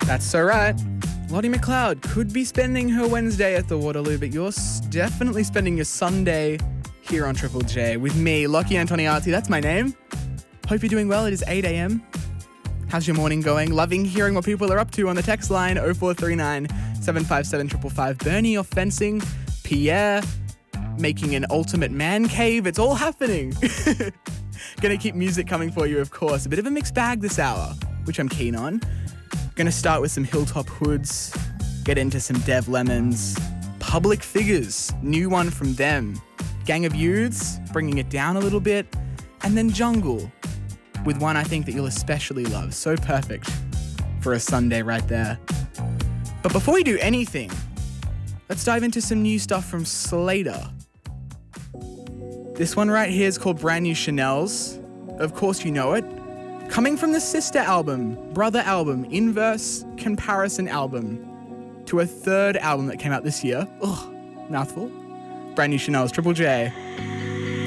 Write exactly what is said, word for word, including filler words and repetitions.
That's so right. Lottie McLeod could be spending her Wednesday at the Waterloo, but you're s- definitely spending your Sunday here on Triple J with me, Lockie Antoniazzi. That's my name. Hope you're doing well. It is eight a.m. How's your morning going? Loving hearing what people are up to on the text line oh four three nine, seven five seven, five five five. Bernie off fencing. Pierre making an ultimate man cave. It's all happening. Gonna keep music coming for you, of course. A bit of a mixed bag this hour, which I'm keen on. Gonna start with some Hilltop Hoods, get into some Dev Lemons, Public Figures, new one from them, Gang of Youths, bringing it down a little bit, and then Jungle, with one I think that you'll especially love. So perfect for a Sunday right there. But before we do anything, let's dive into some new stuff from Slater. This one right here is called Brand New Chanels. Of course you know it. Coming from the sister album, brother album, Inverse Comparison album, to a third album that came out this year. Ugh, mouthful. Brand New Chanel's Triple J.